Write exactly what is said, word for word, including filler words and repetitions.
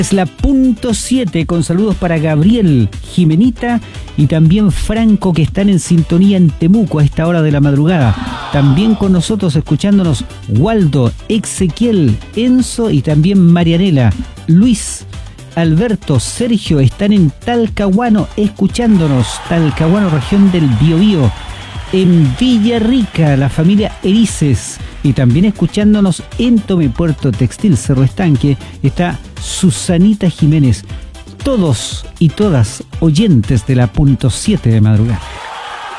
Es la punto siete, con saludos para Gabriel, Jimenita y también Franco, que están en sintonía en Temuco a esta hora de la madrugada. También con nosotros escuchándonos Waldo, Ezequiel, Enzo y también Marianela. Luis, Alberto, Sergio están en Talcahuano escuchándonos. Talcahuano, región del Biobío. En Villarrica, la familia Erices. Y también escuchándonos en Tome Puerto Textil, Cerro Estanque, está Susanita Jiménez. Todos y todas oyentes de la punto siete de madrugada.